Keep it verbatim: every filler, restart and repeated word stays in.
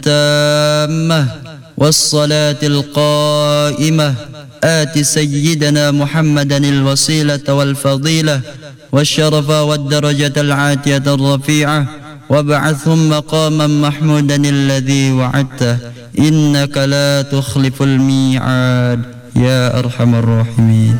التامة والصلاة القائمة آت سيدنا محمدا الوسيلة والفضيلة والشرف والدرجة العاتية الرفيعة وابعثهم مقاما محمودا الذي وعدته إنك لا تخلف الميعاد يا أرحم الراحمين.